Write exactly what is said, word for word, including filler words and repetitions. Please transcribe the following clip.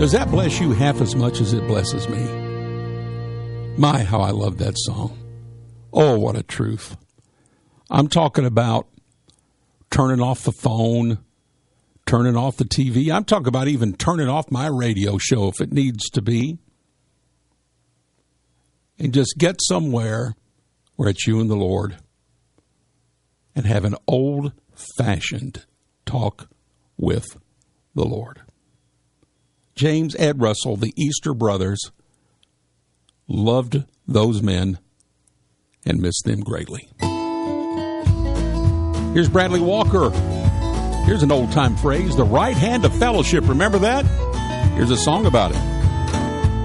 Does that bless you half as much as it blesses me? My, how I love that song. Oh, what a truth. I'm talking about turning off the phone, turning off the T V. I'm talking about even turning off my radio show if it needs to be. And just get somewhere where it's you and the Lord and have an old-fashioned talk with the Lord. James, Ed Russell, the Easter brothers, loved those men and missed them greatly. Here's Bradley Walker. Here's an old-time phrase, the right hand of fellowship. Remember that? Here's a song about it.